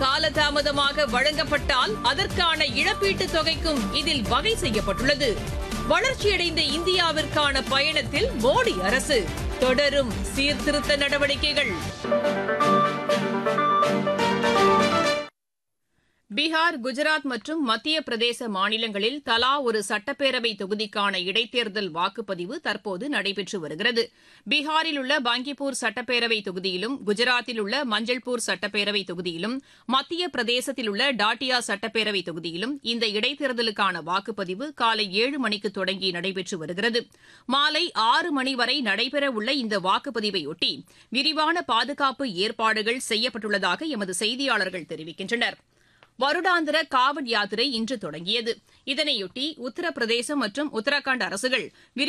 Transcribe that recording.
காலதாமதமாக வழங்கப்பட்டால் அதற்கான இழப்பீட்டுத் தொகைக்கும் இதில் வகை செய்யப்பட்டுள்ளது. வளர்ச்சியடைந்த இந்தியாவிற்கான பயணத்தில் மோடி அரசு தொடரும் சீர்திருத்த நடவடிக்கைகள். பீகார், குஜராத் மற்றும் மத்திய பிரதேச மாநிலங்களில் தலா ஒரு சட்டப்பேரவை தொகுதிக்கான இடைத்தேர்தல் வாக்குப்பதிவு தற்போது நடைபெற்று வருகிறது. பீகாரில் உள்ள பாங்கிப்பூர் சட்டப்பேரவை தொகுதியிலும், குஜராத்தில் உள்ள மஞ்சள்பூர் சட்டப்பேரவை தொகுதியிலும், மத்திய பிரதேசத்தில் உள்ள டாட்டியா சட்டப்பேரவை தொகுதியிலும் இந்த இடைத்தேர்தலுக்கான வாக்குப்பதிவு காலை 7 மணிக்கு தொடங்கி நடைபெற்று வருகிறது. மாலை 6 மணி வரை நடைபெறவுள்ள இந்த வாக்குப்பதிவையொட்டி விரிவான பாதுகாப்பு ஏற்பாடுகள் செய்யப்பட்டுள்ளதாக எமது செய்தியாளர்கள் தெரிவிக்கின்றனர். வருடாந்திர காவட் யாத்திரை இன்று தொடங்கியது. இதனையொட்டி உத்தரப்பிரதேசம் மற்றும் உத்தரகாண்ட் அரசுகள்